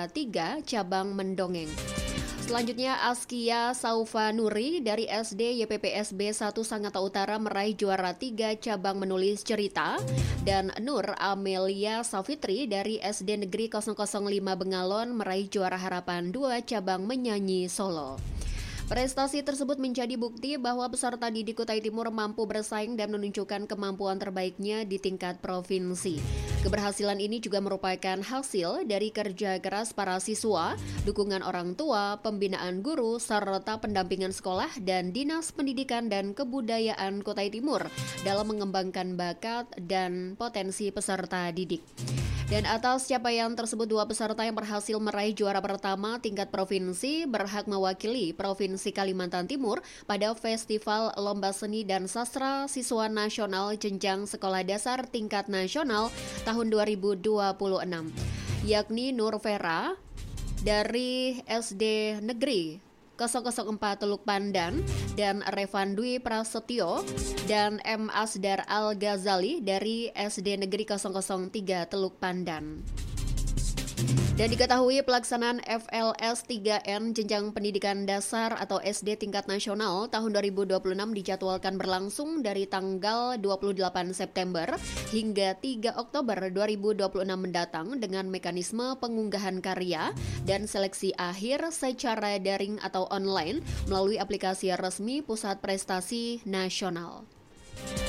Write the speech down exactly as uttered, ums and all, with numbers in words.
tiga cabang Mendongeng. Selanjutnya Askia Saufa Nuri dari S D Y P P S B satu Sangatta Utara meraih juara tiga cabang menulis cerita, dan Nur Amelia Safitri dari S D Negeri nol nol lima Bengalon meraih juara harapan dua cabang menyanyi solo. Prestasi tersebut menjadi bukti bahwa peserta didik Kutai Timur mampu bersaing dan menunjukkan kemampuan terbaiknya di tingkat provinsi. Keberhasilan ini juga merupakan hasil dari kerja keras para siswa, dukungan orang tua, pembinaan guru, serta pendampingan sekolah dan Dinas Pendidikan dan Kebudayaan Kutai Timur dalam mengembangkan bakat dan potensi peserta didik. Dan atas capaian tersebut, dua peserta yang berhasil meraih juara pertama tingkat provinsi berhak mewakili Provinsi Kalimantan Timur pada Festival Lomba Seni dan Sastra Siswa Nasional Jenjang Sekolah Dasar Tingkat Nasional tahun dua ribu dua puluh enam, yakni Nur Vera dari S D Negeri nol nol empat Teluk Pandan dan Revan Dwi Prasetyo dan M. Asdar Al-Ghazali dari S D Negeri nol nol tiga Teluk Pandan. Dan diketahui pelaksanaan F L S tiga N Jenjang Pendidikan Dasar atau S D tingkat nasional tahun dua ribu dua puluh enam dijadwalkan berlangsung dari tanggal dua puluh delapan September hingga tiga Oktober dua ribu dua puluh enam mendatang dengan mekanisme pengunggahan karya dan seleksi akhir secara daring atau online melalui aplikasi resmi Pusat Prestasi Nasional.